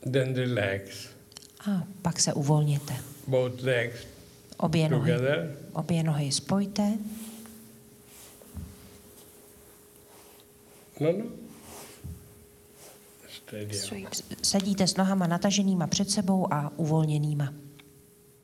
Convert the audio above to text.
Then relax. A pak se uvolněte. Both legs Obě nohy spojte. No. Steady. Sedíte s nohama nataženýma před sebou a uvolněnýma.